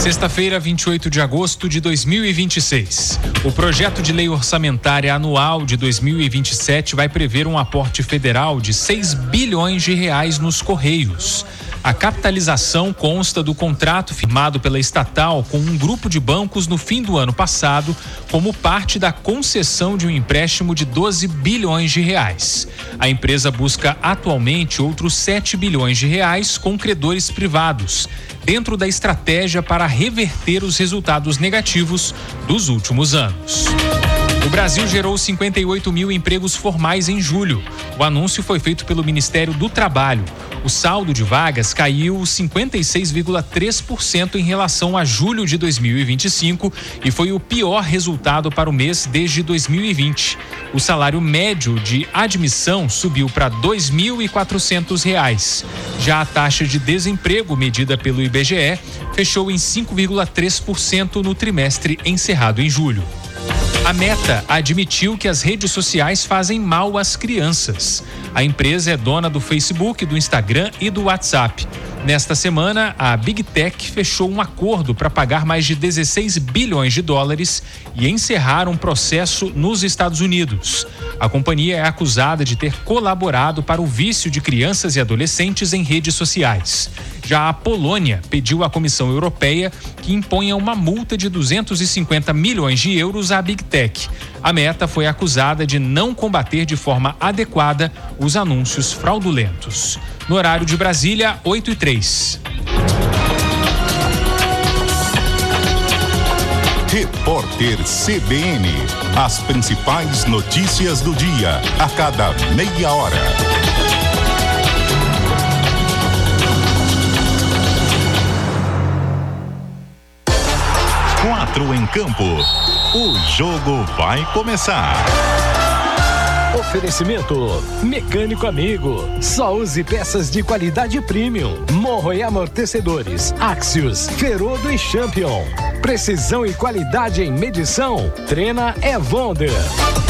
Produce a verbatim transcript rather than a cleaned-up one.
Sexta-feira, vinte e oito de agosto de dois mil e vinte e seis. O projeto de lei orçamentária anual de dois mil e vinte e sete vai prever um aporte federal de seis bilhões de reais nos Correios. A capitalização consta do contrato firmado pela estatal com um grupo de bancos no fim do ano passado, como parte da concessão de um empréstimo de doze bilhões de reais. A empresa busca atualmente outros sete bilhões de reais com credores privados, dentro da estratégia para reverter os resultados negativos dos últimos anos. O Brasil gerou cinquenta e oito mil empregos formais em julho. O anúncio foi feito pelo Ministério do Trabalho. O saldo de vagas caiu cinquenta e seis vírgula três por cento em relação a julho de dois mil e vinte e cinco e foi o pior resultado para o mês desde dois mil e vinte. O salário médio de admissão subiu para dois mil e quatrocentos reais. Já a taxa de desemprego medida pelo I B G E fechou em cinco vírgula três por cento no trimestre encerrado em julho. A Meta admitiu que as redes sociais fazem mal às crianças. A empresa é dona do Facebook, do Instagram e do WhatsApp. Nesta semana, a Big Tech fechou um acordo para pagar mais de dezesseis bilhões de dólares e encerrar um processo nos Estados Unidos. A companhia é acusada de ter colaborado para o vício de crianças e adolescentes em redes sociais. Já a Polônia pediu à Comissão Europeia que imponha uma multa de duzentos e cinquenta milhões de euros à Big Tech. A Meta foi acusada de não combater de forma adequada os anúncios fraudulentos. No horário de Brasília, oito e três. Repórter C B N. As principais notícias do dia, a cada meia hora. Quatro em campo. O jogo vai começar. Oferecimento Mecânico Amigo. Só use peças de qualidade premium. Morro e amortecedores. Axios, Ferodo e Champion. Precisão e qualidade em medição. Trena é Wonder.